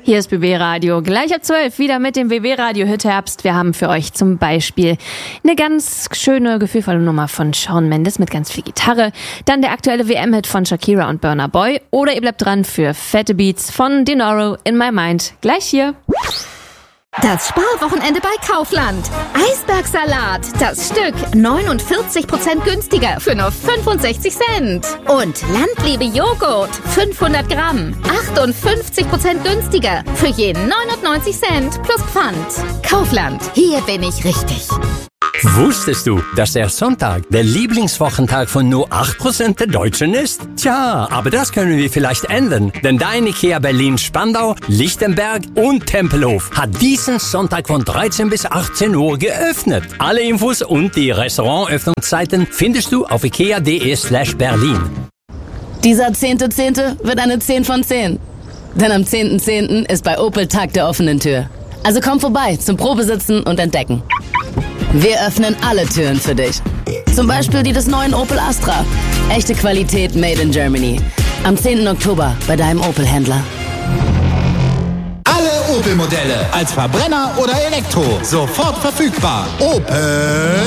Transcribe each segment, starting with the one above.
Hier ist BB Radio, gleich ab 12 wieder mit dem BB Radio Hit Herbst. Wir haben für euch zum Beispiel eine ganz schöne, gefühlvolle Nummer von Shawn Mendes mit ganz viel Gitarre, dann der aktuelle WM-Hit von Shakira und Burna Boy oder ihr bleibt dran für fette Beats von Dinoro, In My Mind. Gleich hier. Das Sparwochenende bei Kaufland. Eisbergsalat, das Stück 49% günstiger für nur 65 Cent. Und Landliebe Joghurt, 500 Gramm, 58% günstiger für je 99 Cent plus Pfand. Kaufland, hier bin ich richtig. Wusstest du, dass der Sonntag der Lieblingswochentag von nur 8% der Deutschen ist? Tja, aber das können wir vielleicht ändern, denn dein IKEA Berlin Spandau, Lichtenberg und Tempelhof hat diesen Sonntag von 13 bis 18 Uhr geöffnet. Alle Infos und die Restaurantöffnungszeiten findest du auf ikea.de/Berlin. Dieser 10.10. wird eine 10 von 10. Denn am 10.10. ist bei Opel Tag der offenen Tür. Also komm vorbei zum Probesitzen und Entdecken. Wir öffnen alle Türen für dich. Zum Beispiel die des neuen Opel Astra. Echte Qualität made in Germany. Am 10. Oktober bei deinem Opel-Händler. Alle Opel-Modelle als Verbrenner oder Elektro. Sofort verfügbar. Opel.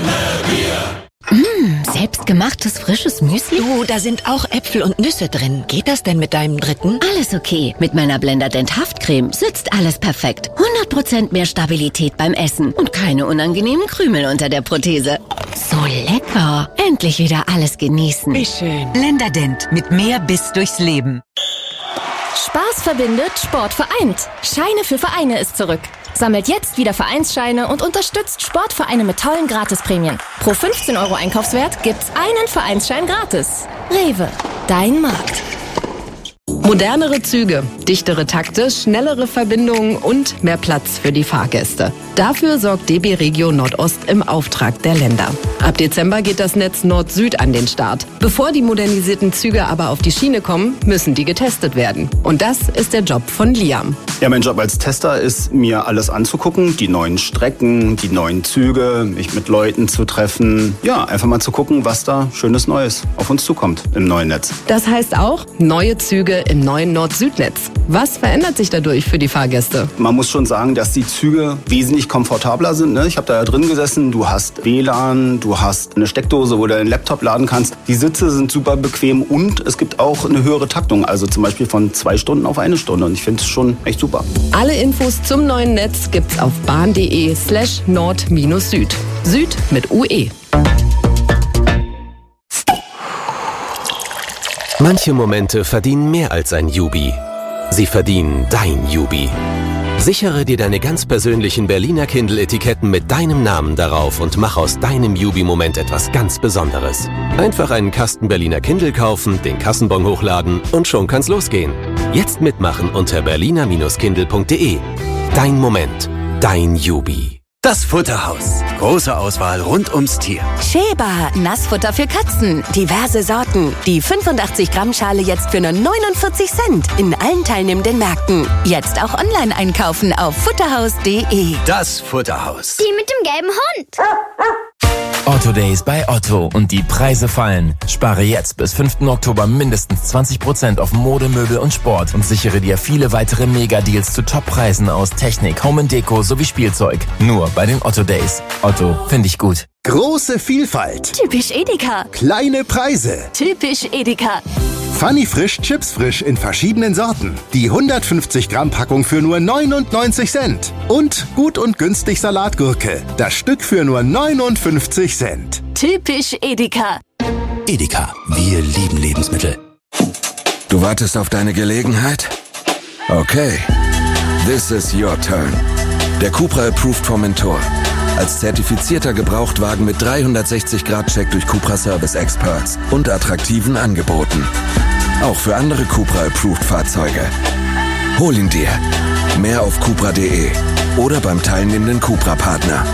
Selbstgemachtes frisches Müsli? Du, da sind auch Äpfel und Nüsse drin. Geht das denn mit deinem dritten? Alles okay. Mit meiner Blenderdent Haftcreme sitzt alles perfekt. 100% mehr Stabilität beim Essen und keine unangenehmen Krümel unter der Prothese. So lecker. Endlich wieder alles genießen. Wie schön. Blenderdent mit mehr Biss durchs Leben. Spaß verbindet, Sport vereint. Scheine für Vereine ist zurück. Sammelt jetzt wieder Vereinsscheine und unterstützt Sportvereine mit tollen Gratisprämien. Pro 15 € Einkaufswert gibt's einen Vereinsschein gratis. Rewe, dein Markt. Modernere Züge, dichtere Takte, schnellere Verbindungen und mehr Platz für die Fahrgäste. Dafür sorgt DB Regio Nordost im Auftrag der Länder. Ab Dezember geht das Netz Nord-Süd an den Start. Bevor die modernisierten Züge aber auf die Schiene kommen, müssen die getestet werden. Und das ist der Job von Liam. Ja, mein Job als Tester ist, mir alles anzugucken, die neuen Strecken, die neuen Züge, mich mit Leuten zu treffen. Ja, einfach mal zu gucken, was da Schönes Neues auf uns zukommt im neuen Netz. Das heißt auch neue Züge im neuen Nord-Süd-Netz. Was verändert sich dadurch für die Fahrgäste? Man muss schon sagen, dass die Züge wesentlich komfortabler sind. Ne? Ich habe da ja drin gesessen, du hast WLAN, du hast eine Steckdose, wo du deinen Laptop laden kannst. Die Sitze sind super bequem und es gibt auch eine höhere Taktung, also zum Beispiel von 2 Stunden auf 1 Stunde. Und ich finde es schon echt super. Alle Infos zum neuen Netz gibt's auf bahn.de/nord-süd. Süd mit UE. Manche Momente verdienen mehr als ein Jubi. Sie verdienen dein Jubi. Sichere dir deine ganz persönlichen Berliner Kindle-Etiketten mit deinem Namen darauf und mach aus deinem Jubi-Moment etwas ganz Besonderes. Einfach einen Kasten Berliner Kindle kaufen, den Kassenbon hochladen und schon kann's losgehen. Jetzt mitmachen unter berliner-kindle.de. Dein Moment, dein Jubi. Das Futterhaus. Große Auswahl rund ums Tier. Sheba, Nassfutter für Katzen. Diverse Sorten. Die 85 Gramm Schale jetzt für nur 49 Cent. In allen teilnehmenden Märkten. Jetzt auch online einkaufen auf futterhaus.de. Das Futterhaus. Die mit dem gelben Hund. Otto Days bei Otto und die Preise fallen. Spare jetzt bis 5. Oktober mindestens 20% auf Mode, Möbel und Sport und sichere dir viele weitere Mega-Deals zu Top-Preisen aus Technik, Home & Deko sowie Spielzeug. Nur bei den Otto Days. Otto, finde ich gut. Große Vielfalt. Typisch Edeka. Kleine Preise. Typisch Edeka. Funny Frisch Chips Frisch in verschiedenen Sorten. Die 150 Gramm Packung für nur 99 Cent. Und gut und günstig Salatgurke. Das Stück für nur 59 Cent. Typisch Edeka. Edeka, wir lieben Lebensmittel. Du wartest auf deine Gelegenheit? Okay. This is your turn. Der Cupra Approved Formentor. Als zertifizierter Gebrauchtwagen mit 360-Grad-Check durch Cupra Service Experts und attraktiven Angeboten. Auch für andere Cupra Approved Fahrzeuge. Hol ihn dir. Mehr auf cupra.de oder beim teilnehmenden Cupra-Partner.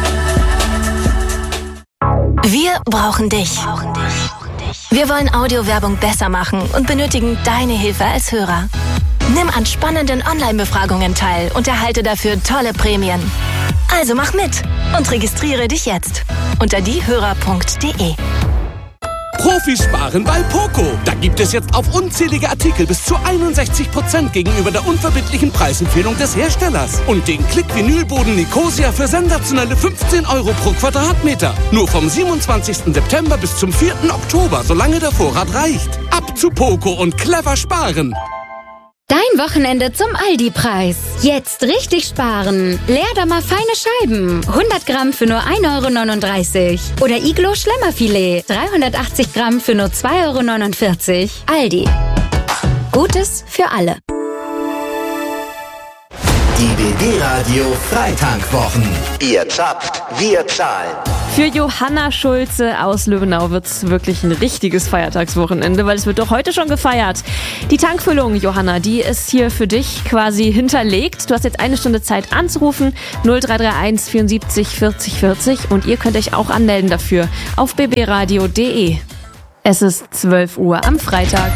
Wir brauchen dich. Wir wollen Audiowerbung besser machen und benötigen deine Hilfe als Hörer. Nimm an spannenden Online-Befragungen teil und erhalte dafür tolle Prämien. Also mach mit und registriere dich jetzt unter diehörer.de. Profisparen bei Poco. Da gibt es jetzt auf unzählige Artikel bis zu 61% gegenüber der unverbindlichen Preisempfehlung des Herstellers. Und den Klick-Vinylboden Nicosia für sensationelle 15 € pro Quadratmeter. Nur vom 27. September bis zum 4. Oktober, solange der Vorrat reicht. Ab zu Poco und clever sparen. Dein Wochenende zum Aldi-Preis. Jetzt richtig sparen. Leerdammer feine Scheiben. 100 Gramm für nur 1,39 € Oder Iglo Schlemmerfilet. 380 Gramm für nur 2,49 €. Aldi. Gutes für alle. Die BB Radio Freitank-Wochen. Ihr zapft, wir zahlen. Für Johanna Schulze aus Löwenau wird's wirklich ein richtiges Feiertagswochenende, weil es wird doch heute schon gefeiert. Die Tankfüllung, Johanna, die ist hier für dich quasi hinterlegt. Du hast jetzt 1 Stunde Zeit anzurufen, 0331 74 40 40 und ihr könnt euch auch anmelden dafür auf bbradio.de. Es ist 12 Uhr am Freitag.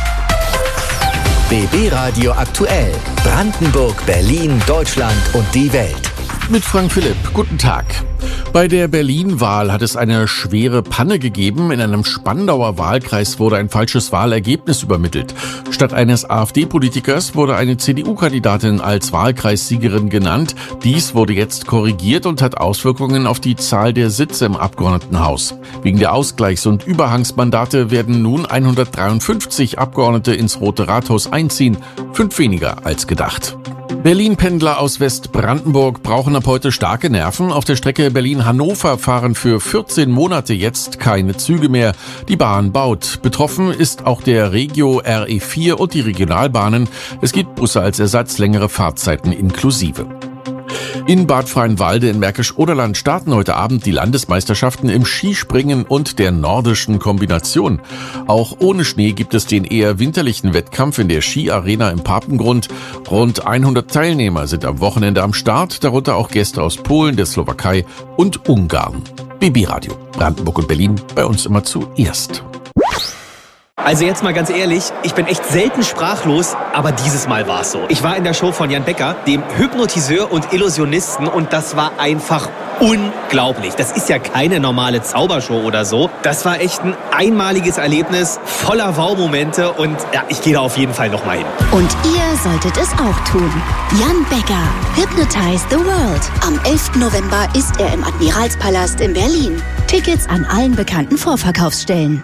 BB Radio aktuell. Brandenburg, Berlin, Deutschland und die Welt. Mit Frank Philipp. Guten Tag. Bei der Berlin-Wahl hat es eine schwere Panne gegeben. In einem Spandauer Wahlkreis wurde ein falsches Wahlergebnis übermittelt. Statt eines AfD-Politikers wurde eine CDU-Kandidatin als Wahlkreissiegerin genannt. Dies wurde jetzt korrigiert und hat Auswirkungen auf die Zahl der Sitze im Abgeordnetenhaus. Wegen der Ausgleichs- und Überhangsmandate werden nun 153 Abgeordnete ins Rote Rathaus einziehen, 5 weniger als gedacht. Berlin-Pendler aus Westbrandenburg brauchen ab heute starke Nerven. Auf der Strecke Berlin-Hannover fahren für 14 Monate jetzt keine Züge mehr. Die Bahn baut. Betroffen ist auch der Regio RE4 und die Regionalbahnen. Es gibt Busse als Ersatz, längere Fahrzeiten inklusive. In Bad Freienwalde in Märkisch-Oderland starten heute Abend die Landesmeisterschaften im Skispringen und der nordischen Kombination. Auch ohne Schnee gibt es den eher winterlichen Wettkampf in der Skiarena im Papengrund. Rund 100 Teilnehmer sind am Wochenende am Start, darunter auch Gäste aus Polen, der Slowakei und Ungarn. BB Radio, Brandenburg und Berlin, bei uns immer zuerst. Also jetzt mal ganz ehrlich, ich bin echt selten sprachlos, aber dieses Mal war es so. Ich war in der Show von Jan Becker, dem Hypnotiseur und Illusionisten, und das war einfach unglaublich. Das ist ja keine normale Zaubershow oder so. Das war echt ein einmaliges Erlebnis, voller Wow-Momente, und ja, ich gehe da auf jeden Fall nochmal hin. Und ihr solltet es auch tun. Jan Becker, Hypnotize the World. Am 11. November ist er im Admiralspalast in Berlin. Tickets an allen bekannten Vorverkaufsstellen.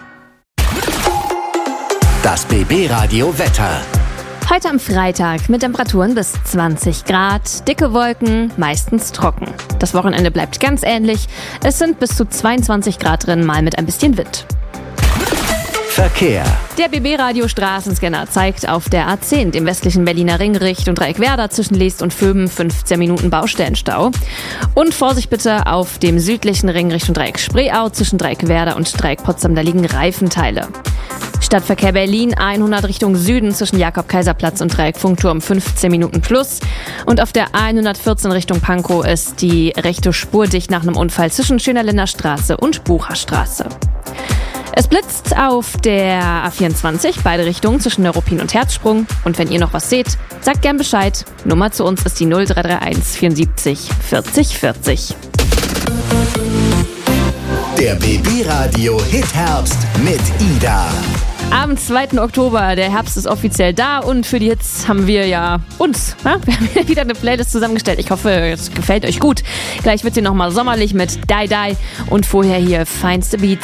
Das BB Radio Wetter. Heute am Freitag mit Temperaturen bis 20 Grad, dicke Wolken, meistens trocken. Das Wochenende bleibt ganz ähnlich. Es sind bis zu 22 Grad drin, mal mit ein bisschen Wind. Verkehr. Der BB-Radio-Straßenscanner zeigt auf der A10, dem westlichen Berliner Ring, Richtung Dreieckwerder zwischen Leest und Vöben 15 Minuten Baustellenstau. Und Vorsicht bitte auf dem südlichen Ring Richtung Dreieck Spreeau zwischen Dreieckwerder und Dreieck Potsdam, da liegen Reifenteile. Stadtverkehr Berlin 100 Richtung Süden zwischen Jakob-Kaiser-Platz und Dreieck Funkturm 15 Minuten plus. Und auf der 114 Richtung Pankow ist die rechte Spur dicht nach einem Unfall zwischen Schönerländer Straße und Bucherstraße. Es blitzt auf der A24, beide Richtungen zwischen Neuruppin und Herzsprung. Und wenn ihr noch was seht, sagt gern Bescheid. Nummer zu uns ist die 0331 74 40 40. Der BB Radio Hit Herbst mit Ida. Am 2. Oktober, der Herbst ist offiziell da, und für die Hits haben wir ja uns. Ja? Wir haben wieder eine Playlist zusammengestellt. Ich hoffe, es gefällt euch gut. Gleich wird sie nochmal sommerlich mit Die Die und vorher hier feinste Beats.